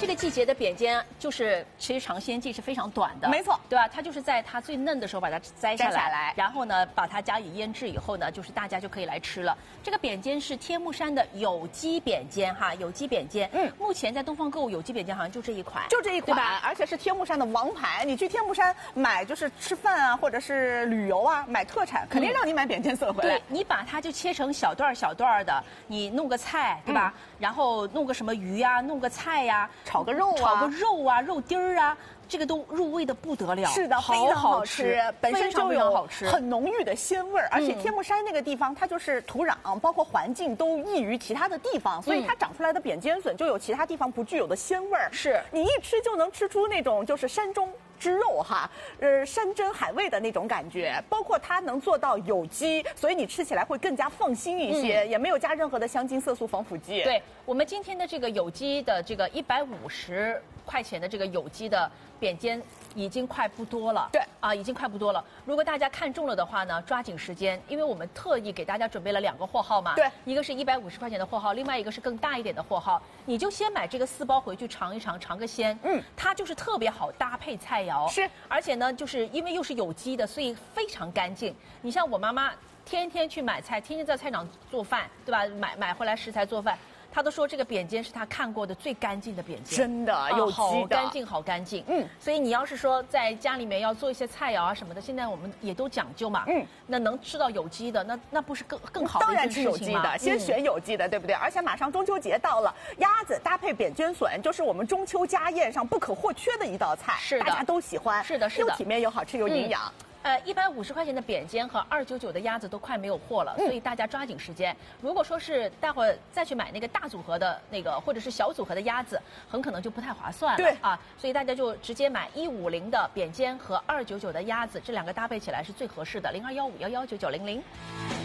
个季节的扁尖就是其实尝鲜季是非常短的， 没错， 对吧？它就是在它最嫩的时候把它摘下来，然后呢把它加以腌制以后呢，就是大家就可以来吃了。这个扁尖是天目山的有机扁尖哈，有机扁尖。目前在东方购物有机扁尖好像就这一款， 就这一款， 对吧？ 而且是天目山的王牌。你去天目山买就是吃饭啊，或者是旅游啊，买特产，肯定让你买扁尖笋回来。 对，你把它就切成小段小段的，你弄个菜，对吧？然后弄个什么鱼啊，弄个菜呀， 炒个肉啊， 炒个肉啊，肉丁儿啊。这个都入味的不得了， 是的，非常好吃，本身就有很浓郁的鲜味儿，而且天目山那个地方，它就是土壤包括环境都异于其他的地方，所以它长出来的扁尖笋就有其他地方不具有的鲜味儿。 是你一吃就能吃出那种就是山中之肉哈，山珍海味的那种感觉，包括它能做到有机，所以你吃起来会更加放心一些，也没有加任何的香精、色素、防腐剂。 对我们今天的这个有机的这个150块钱的这个有机的扁尖已经快不多了， 对啊，已经快不多了。如果大家看中了的话呢，抓紧时间，因为我们特意给大家准备了2个货号嘛， 对， 一个是150块钱的货号，另外一个是更大一点的货号，你就先买这个4包回去尝一尝，尝个鲜，它就是特别好搭配菜肴， 是， 而且呢，就是因为又是有机的，所以非常干净。你像我妈妈天天去买菜，天天在菜场做饭，对吧？买回来食材做饭。他都说这个扁尖是他看过的最干净的扁尖， 真的有机的， 好干净，好干净。所以你要是说在家里面要做一些菜肴啊什么的，现在我们也都讲究嘛。那能吃到有机的，那不是更好的一件事情吗？当然是有机的，先选有机的，对不对？而且马上中秋节到了，鸭子搭配扁尖笋就是我们中秋家宴上不可或缺的一道菜， 是的， 大家都喜欢。 是的，是的， 又体面又好吃又营养。 150块钱的扁尖和299的鸭子都快没有货了，所以大家抓紧时间。如果说是待会儿再去买那个大组合的那个，或者是小组合的鸭子，很可能就不太划算了。 对啊，所以大家就直接买150的扁尖和299的鸭子，这2个搭配起来是最合适的。0215119900。